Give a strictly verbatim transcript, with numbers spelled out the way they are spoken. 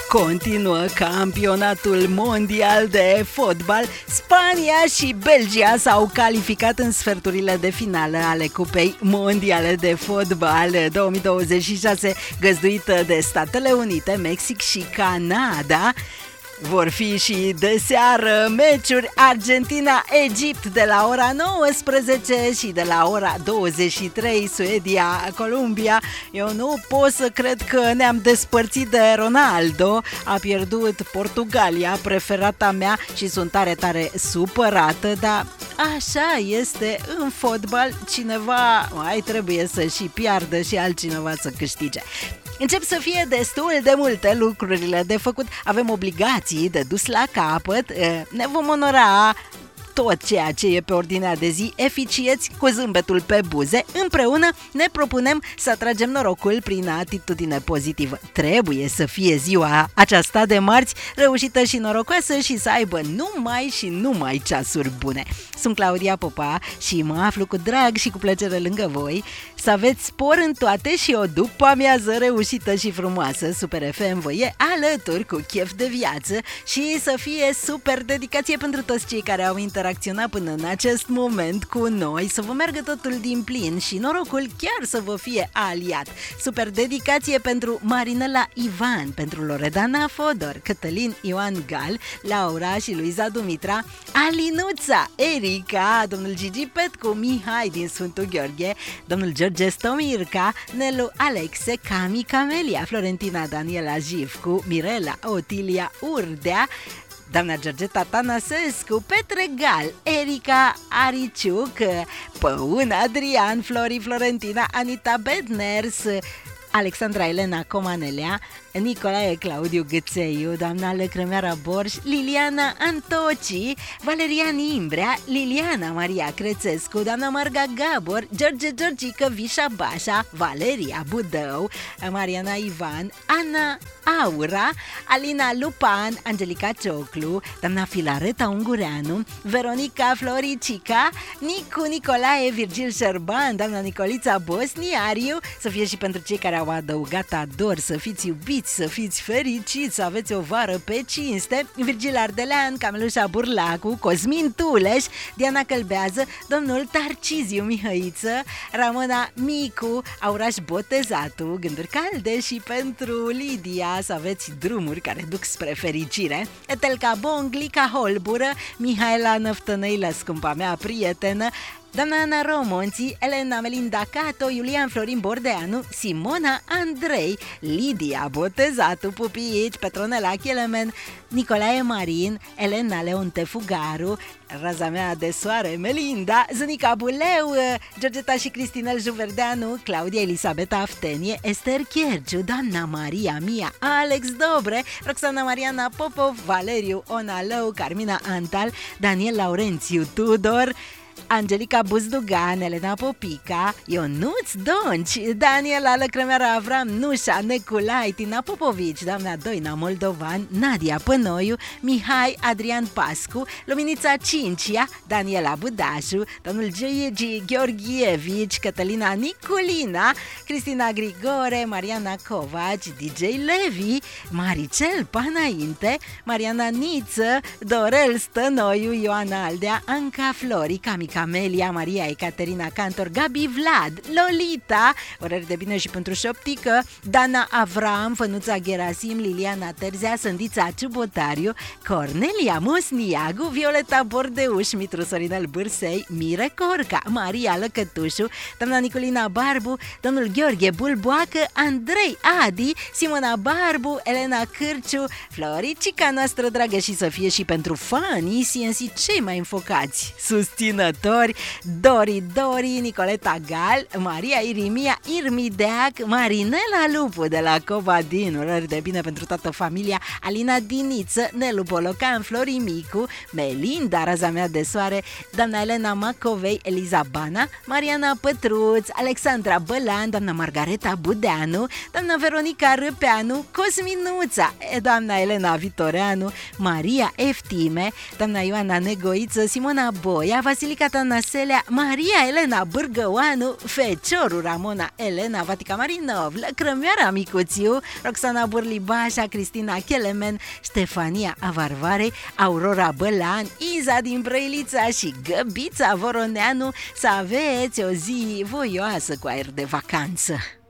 Continuă campionatul mondial de fotbal. Spania și Belgia s-au calificat în sferturile de finală ale Cupei Mondiale de Fotbal două mii douăzeci și șase, găzduită de Statele Unite, Mexic și Canada. Vor fi și de seară meciuri Argentina-Egipt de la ora nouăsprezece și de la ora douăzeci și trei Suedia-Columbia. Eu nu pot să cred că ne-am despărțit de Ronaldo. A pierdut Portugalia, preferata mea, și sunt tare, tare supărată, dar așa este în fotbal. Cineva mai trebuie să și piardă și altcineva să câștige. Încep să fie destul de multe lucrurile de făcut. Avem obligații de dus la capăt. Ne vom onora tot ceea ce e pe ordinea de zi, eficienți, cu zâmbetul pe buze. Împreună ne propunem să atragem norocul prin atitudine pozitivă. Trebuie să fie ziua aceasta de marți reușită și norocoasă și să aibă numai și numai ceasuri bune. Sunt Claudia Popa și mă aflu cu drag și cu plăcere lângă voi. Să aveți spor în toate și o după-amiază reușită și frumoasă. Super F M vă e alături cu chef de viață și să fie super dedicație pentru toți cei care au interacționat până în acest moment cu noi, să vă meargă totul din plin și norocul chiar să vă fie aliat. Super dedicație pentru Marinela Ivan, pentru Loredana Fodor, Cătălin Ioan Gal, Laura și Luiza Dumitra, Alinuța, Erica, domnul Gigi Petcu, Mihai din Sfântul Gheorghe, domnul George Stomirca, Nelu Alexe, Cami Camelia, Florentina Daniela Jivcu, Mirela Otilia Urdea, doamna Georgeta Tanasescu, Petre Gal, Erica Ariciuc, Păun Adrian, Flori Florentina, Anita Bedners, Alexandra Elena Comanelea, Nicolae Claudiu Gâțeiu, doamna Lăcrămeara Borș, Liliana Antoci, Valerian Imbrea, Liliana Maria Crețescu, doamna Marga Gabor, George Georgică Vișa Bașa, Valeria Budău, Mariana Ivan, Ana Aura, Alina Lupan, Angelica Cioclu, doamna Filareta Ungureanu, Veronica Floricica, Nicu Nicolae, Virgil Șerban, doamna Nicolița Bosniariu, să fie și pentru cei care au adăugat ador, să fiți iubiți, să fiți fericiți, să aveți o vară pe cinste, Virgil Ardelean, Camelușa Burlacu, Cosmin Tuleș, Diana Călbează, domnul Tarciziu Mihăiță, Ramona Micu, Auraș Botezatu, gânduri calde și pentru Lidia, să aveți drumuri care duc spre fericire, Etelca Bong, Lica Holbură, Mihaela Năftănăilă, scumpa mea prietenă, doamna Ana Romonții, Elena Melinda Cato, Iulian Florin Bordeanu, Simona Andrei, Lidia Botezatu Pupici, Petronela Chelemen, Nicolae Marin, Elena Leonte Fugaru, raza mea de soare Melinda, Zânica Buleu, Georgeta și Cristinel Juverdeanu, Claudia Elisabeta Aftenie, Ester Chierciu, doamna Maria Mia, Alex Dobre, Roxana Mariana Popov, Valeriu Onalău, Carmina Antal, Daniel Laurențiu Tudor, Angelica Buzdugan, Elena Popica, Ionuț Donci, Daniela Lăcrămeara Avram, Nușa Neculai, Tina Popovici, doamna Doina Moldovan, Nadia Pănoiu, Mihai Adrian Pascu, Luminița Cincia, Daniela Budașu, domnul Gigi Gheorghievici, Cătălina Niculina, Cristina Grigore, Mariana Covaci, D J Levi, Maricel Panainte, Mariana Niță, Dorel Stănoiu, Ioana Aldea, Anca Florica, Camelia, Maria Ecaterina Cantor, Gabi Vlad, Lolita, orări de bine și pentru șoptică, Dana Avram, Fănuța Gerasim, Liliana Terzea, Sândița Ciubotariu, Cornelia Mosniagu, Violeta Bordeuș, Mitru Sorinel Bârsei, Mire Corca, Maria Lăcătușu, doamna Nicolina Barbu, domnul Gheorghe Bulboacă, Andrei Adi, Simona Barbu, Elena Cârciu, Floricica noastră dragă, și să fie și pentru fanii C N C cei mai înfocați susținători, Dori Dori, Nicoleta Gal, Maria Irimia Irmideac, Marinela Lupu de la Covadin, urări de bine pentru toată familia, Alina Diniță, Nelu Bolocan, Flori Micu, Melinda, raza mea de soare, doamna Elena Macovei, Eliza Bana, Mariana Pătruț, Alexandra Bălan, doamna Margareta Budeanu, doamna Veronica Râpeanu, Cosminuța, doamna Elena Vitoreanu, Maria Eftime, doamna Ioana Negoiță, Simona Boia, Vasilica Monica Tănăselea, Maria Elena Bârgăoanu, Fecioru Ramona Elena Vatica Marinov, Lăcrămioara Micuțiu, Roxana Burlibașa, Cristina Chelemen, Ștefania Avarvare, Aurora Bălan, Iza din Brăilița și Găbița Voroneanu. Să aveți o zi voioasă cu aer de vacanță.